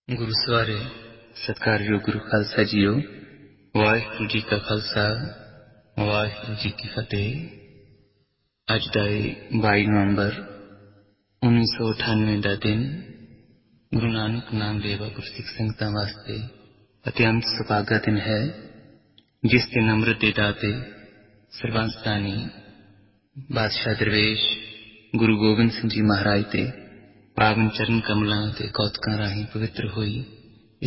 गुरु सवारे सत्कारयोग गुरु खालसा जीओ। वाहिगुरु जी का खालसा वाहिगुरु जी की फतेह। अज दा 22 नवंबर 1998 का दिन गुरु नानक नाम लेवा गुरसिख संगतां वास्ते अत्यंत सुभागा दिन है, जिस दिन अमृत दे दाते सरबंस दानी बादशाह दरवेश गुरु गोबिंद सिंह जी महाराज के पावन चरण कमलों के कौतकों राही पवित्र हुई